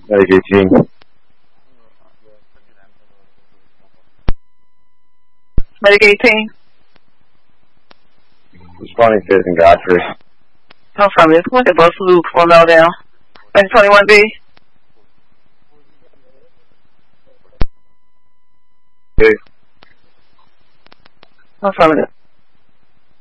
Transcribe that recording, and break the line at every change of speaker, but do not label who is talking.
Medic 18.
Medic 18.
Responding 5th and Godfrey.
No problem. Just look at both Luke, 4 mile down. Medic 21B.
Okay.
No problem.